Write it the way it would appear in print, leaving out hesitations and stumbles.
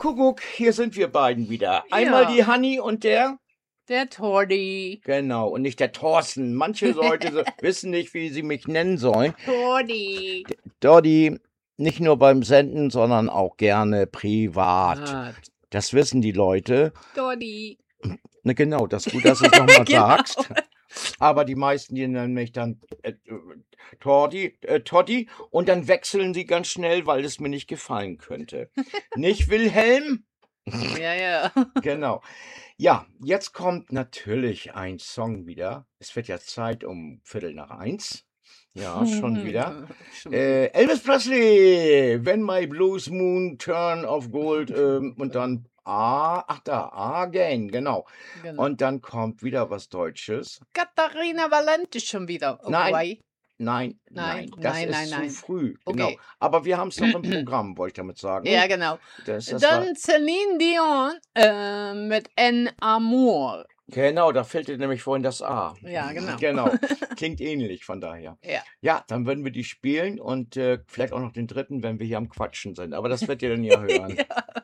Kuckuck, hier sind wir beiden wieder. Einmal Ja. die Hanni und der... Der Tordi. Genau, und nicht der Thorsten. Manche Leute wissen nicht, wie sie mich nennen sollen. Tordi. Dordi, nicht nur beim Senden, sondern auch gerne privat. Ah, Das wissen die Leute. Tordi. Na genau, das ist gut, dass du es nochmal Genau. sagst. Aber die meisten, die nennen mich dann Toddy und dann wechseln sie ganz schnell, weil es mir nicht gefallen könnte. Nicht Wilhelm? Ja. Genau. Ja, jetzt kommt natürlich ein Song wieder. Es wird ja Zeit um 1:15. Ja, schon wieder. Elvis Presley, When My Blues Moon Turn of Gold und dann Again, genau. Genau. Und dann kommt wieder was Deutsches. Katharina Valente schon wieder. Oh, Nein. wobei. Nein, das ist zu früh. Genau. Okay. Aber wir haben es noch im Programm, wollte ich damit sagen. Ja, genau. Das war, Dann Celine Dion mit En Amour. genau, da fehlte nämlich vorhin das A. Ja, genau. Genau. Klingt ähnlich, von daher. Ja. Ja, dann würden wir die spielen und vielleicht auch noch den dritten, wenn wir hier am Quatschen sind. Aber das werdet ihr dann ja hören. Ja.